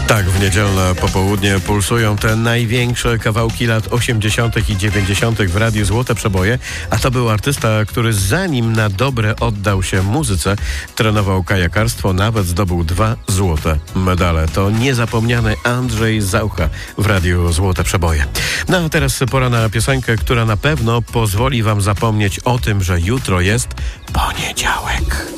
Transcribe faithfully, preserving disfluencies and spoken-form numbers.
Tak, w niedzielne popołudnie pulsują te największe kawałki lat osiemdziesiątych i dziewięćdziesiątych w Radiu Złote Przeboje, a to był artysta, który zanim na dobre oddał się muzyce, trenował kajakarstwo, nawet zdobył dwa złote medale. To niezapomniany Andrzej Zaucha w Radiu Złote Przeboje. No a teraz pora na piosenkę, która na pewno pozwoli wam zapomnieć o tym, że jutro jest poniedziałek.